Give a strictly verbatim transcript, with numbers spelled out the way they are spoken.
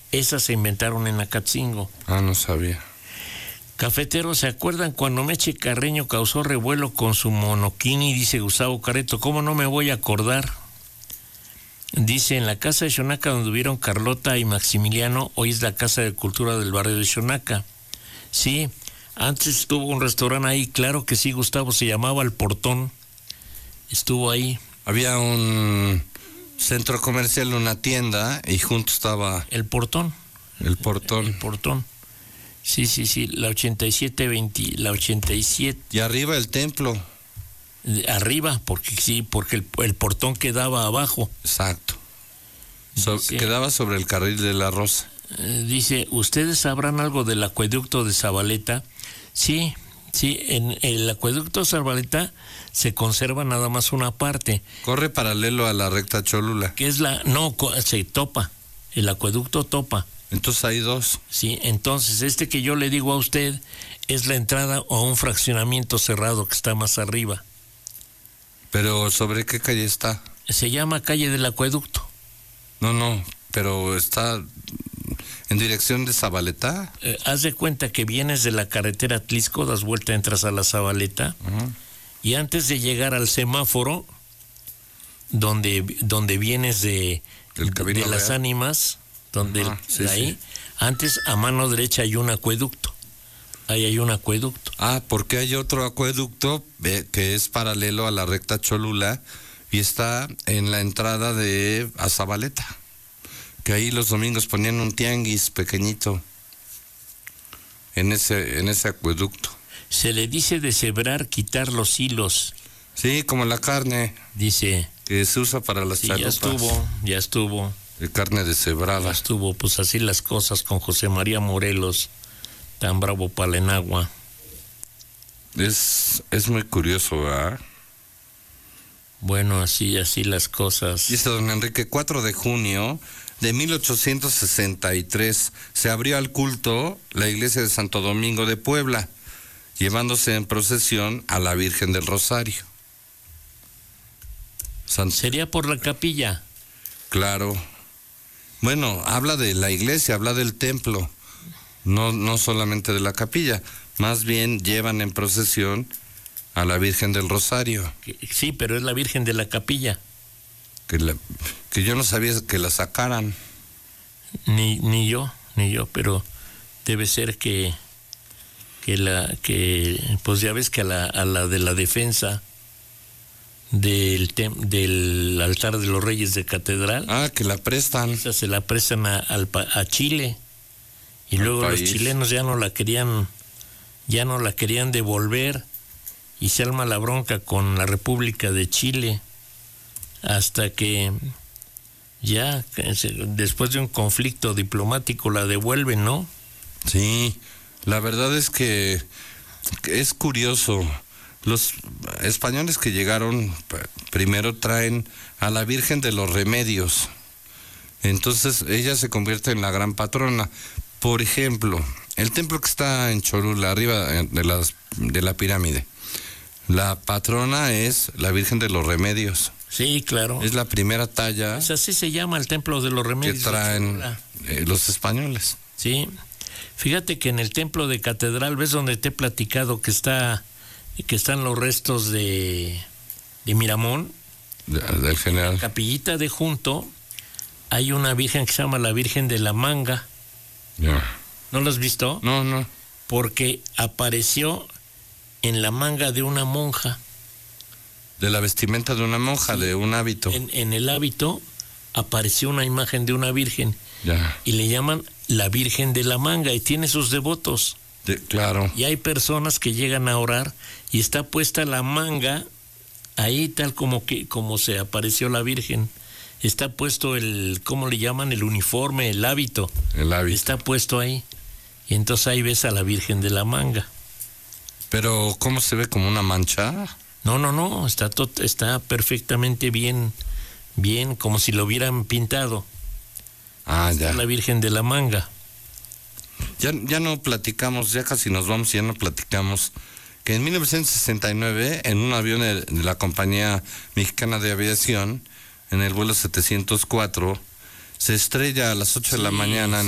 esas se inventaron en Acatzingo. Ah, no sabía. Cafeteros, ¿se acuerdan cuando Meche Carreño causó revuelo con su monoquini? Dice Gustavo Carreto. ¿Cómo no me voy a acordar? Dice, en la casa de Xonaca donde vivieron Carlota y Maximiliano, hoy es la Casa de Cultura del barrio de Xonaca. Sí, antes estuvo un restaurante ahí, claro que sí, Gustavo, se llamaba El Portón. Estuvo ahí. Había un centro comercial, una tienda, y junto estaba... El Portón. El Portón. El Portón. Sí, sí, sí, la ochenta y siete veinte, la ochenta y siete. Y arriba el templo. Arriba, porque sí, porque el, el portón quedaba abajo. Exacto. So, dice, quedaba sobre el carril de la Rosa. Eh, dice, ¿ustedes sabrán algo del acueducto de Zabaleta? Sí, sí, en el acueducto de Zabaleta se conserva nada más una parte. Corre paralelo a la recta Cholula. Que es la, no, se topa, el acueducto topa. Entonces hay dos. Sí, entonces este que yo le digo a usted es la entrada a un fraccionamiento cerrado que está más arriba. ¿Pero sobre qué calle está? Se llama calle del acueducto. No, no, pero está en dirección de Zabaleta. Eh, haz de cuenta que vienes de la carretera Atlisco, das vuelta, entras a la Zabaleta, uh-huh. Y antes de llegar al semáforo, donde, donde vienes de, de, de las ánimas, donde uh-huh. el, sí, ahí, sí. Antes a mano derecha hay un acueducto. Ahí hay un acueducto. Ah, porque hay otro acueducto eh, que es paralelo a la recta Cholula y está en la entrada de Zabaleta. Que ahí los domingos ponían un tianguis pequeñito en ese, en ese acueducto. Se le dice deshebrar, quitar los hilos. Sí, como la carne. Dice. Que se usa para las sí, chalupas. Ya estuvo, ya estuvo. De carne deshebrada. Ya estuvo, pues así las cosas con José María Morelos. Tan bravo para el agua. Es, es muy curioso, ¿verdad? Bueno, así, así las cosas. Dice don Enrique, cuatro de junio de mil ochocientos sesenta y tres se abrió al culto la iglesia de Santo Domingo de Puebla, llevándose en procesión a la Virgen del Rosario. Sant... ¿Sería por la capilla? Claro. Bueno, habla de la iglesia, habla del templo. No, no solamente de la capilla, más bien llevan en procesión a la Virgen del Rosario. Sí, pero es la Virgen de la capilla. Que, la, que yo no sabía que la sacaran. Ni, ni yo, ni yo, pero debe ser que, que la, que, pues ya ves que a la, a la de la defensa del, tem, del altar de los Reyes de Catedral. Ah, que la prestan. Esa se la prestan a, a, a Chile. Y luego los chilenos ya no la querían, ya no la querían devolver y se arma la bronca con la República de Chile hasta que ya después de un conflicto diplomático la devuelven, ¿no? Sí, la verdad es que es curioso. Los españoles que llegaron primero traen a la Virgen de los Remedios. Entonces ella se convierte en la gran patrona. Por ejemplo, el templo que está en Cholula, arriba de, las, de la pirámide, la patrona es la Virgen de los Remedios. Sí, claro. Es la primera talla. Es así se llama el Templo de los Remedios. Que traen eh, los españoles. Sí. Fíjate que en el templo de Catedral, ¿ves donde te he platicado que está, que están los restos de, de Miramón? De, del general. En la capillita de junto hay una virgen que se llama la Virgen de la Manga. Yeah. ¿No lo has visto? No, no. Porque apareció en la manga de una monja. De la vestimenta de una monja, sí, de un hábito. En, en el hábito apareció una imagen de una virgen. Yeah. Y le llaman la Virgen de la Manga y tiene sus devotos. De, claro. Y hay personas que llegan a orar y está puesta la manga ahí tal como que como se apareció la Virgen. Está puesto el, ¿cómo le llaman? El uniforme, el hábito. El hábito. Está puesto ahí. Y entonces ahí ves a la Virgen de la Manga. Pero, ¿cómo se ve? ¿Como una mancha? No, no, no. Está, tot, está perfectamente bien, bien, como si lo hubieran pintado. Ah, ya. La Virgen de la Manga. Ya, ya no platicamos, ya casi nos vamos y ya no platicamos. Que en mil novecientos sesenta y nueve, en un avión de la Compañía Mexicana de Aviación, en el vuelo setecientos cuatro, se estrella a las ocho sí, de la mañana.